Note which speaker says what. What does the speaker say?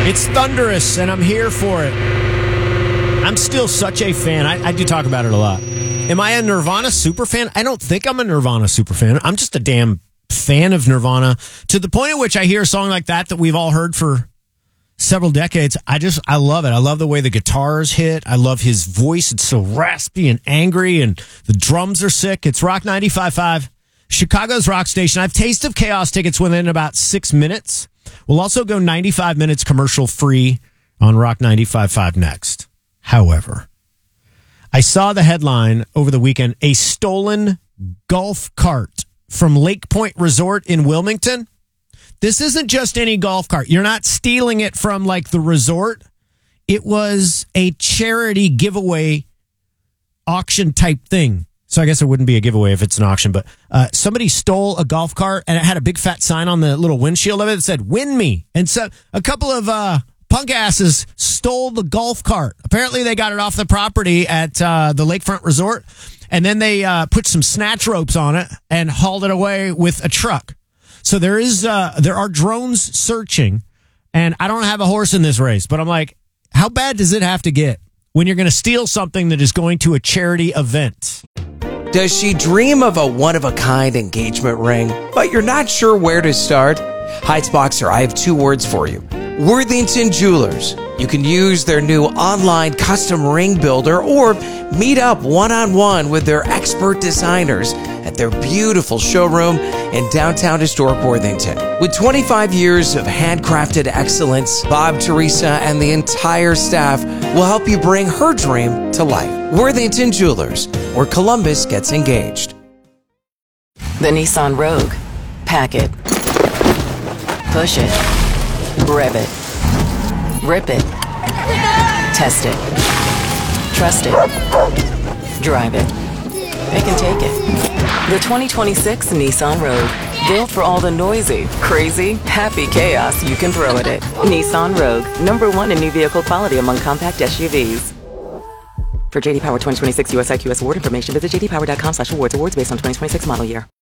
Speaker 1: It's thunderous, and I'm here for it. I'm still such a fan. I do talk about it a lot. Am I a Nirvana super fan? I don't think I'm a Nirvana super fan. I'm just a damn fan of Nirvana to the point at which I hear a song like that we've all heard for several decades. I love it. I love the way the guitars hit. I love his voice. It's so raspy and angry, and the drums are sick. It's Rock 95.5, Chicago's rock station. I have Taste of Chaos tickets within about 6 minutes. We'll also go 95 minutes commercial free on Rock 95.5 next. However, I saw the headline over the weekend, a stolen golf cart from Lake Point Resort in Wilmington. This isn't just any golf cart. You're not stealing it from like the resort. It was a charity giveaway auction type thing. So I guess it wouldn't be a giveaway if it's an auction, but somebody stole a golf cart and it had a big fat sign on the little windshield of it that said, "Win me." And so a couple of punk asses stole the golf cart. Apparently they got it off the property at the Lakefront Resort, and then they put some snatch ropes on it and hauled it away with a truck. So there are drones searching, and I don't have a horse in this race, but I'm like, how bad does it have to get when you're going to steal something that is going to a charity event?
Speaker 2: Does she dream of a one-of-a-kind engagement ring, but you're not sure where to start? Heights Boxer, I have 2 words for you. Worthington Jewelers. You can use their new online custom ring builder or meet up one-on-one with their expert designers at their beautiful showroom in downtown historic Worthington. With 25 years of handcrafted excellence, Bob, Teresa, and the entire staff will help you bring her dream to life. Worthington Jewelers, where Columbus gets engaged.
Speaker 3: The Nissan Rogue. Pack it. Push it. Rev it. Rip it. Test it. Trust it. Drive it. It can take it. The 2026 Nissan Rogue. Built for all the noisy, crazy, happy chaos you can throw at it. Nissan Rogue. #1 in new vehicle quality among compact SUVs. For JD Power 2026 US IQS award information, visit jdpower.com/awards. Awards based on 2026 model year.